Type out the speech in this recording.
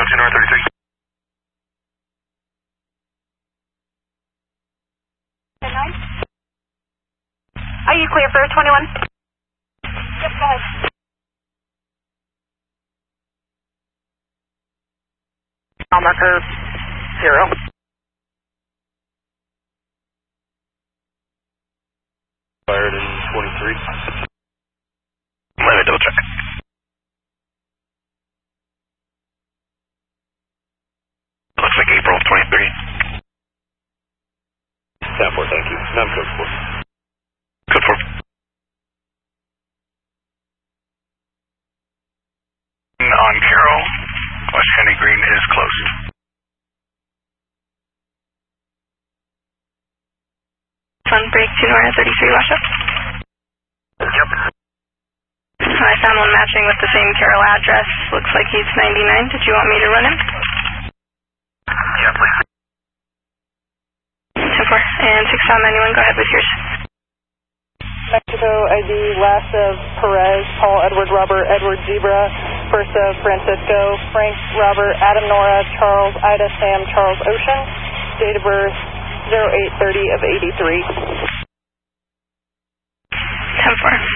January 33. Are you clear for 21? Yep, go ahead. Marker 0. Fired in 23. Let me double check. Looks like April 23. 10-4, thank you. I'm code 4. Code 4. On Carroll, West Henny Green is closed. Fun break to Nora 33, wash up. Yep. I found one matching with the same Carroll address. Looks like he's 99. Did you want me to run him? Yeah, please. 10-4. And 691, go ahead with yours. Mexico ID, last of Perez, Paul, Edward, Robert, Edward, Zebra, first of Francisco, Frank, Robert, Adam, Nora, Charles, Ida, Sam, Charles, Ocean, date of birth 0830 of 83. 10-4.